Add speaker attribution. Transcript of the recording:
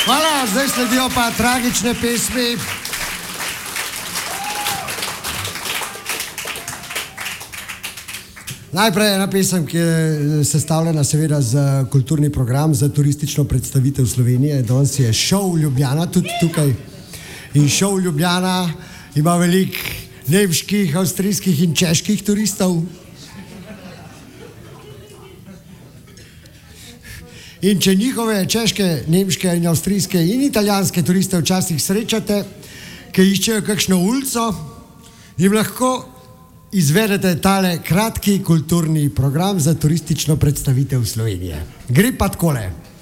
Speaker 1: Hvala, zdaj sledijo pa tragične pesmi. Najprej ena pesem, ki je sestavljena seveda za kulturni program, za turistično predstavitev Slovenije. Danes je šov Ljubljana tudi tukaj. In šov Ljubljana ima veliko nemških, avstrijskih in čeških turistov. In če njihove češke, nemške in avstrijske in italijanske turiste včasih srečate, ki iščejo kakšno ulico, jim lahko izvedete tale kratki kulturni program za turistično predstavitev Slovenije. Gre pa takole.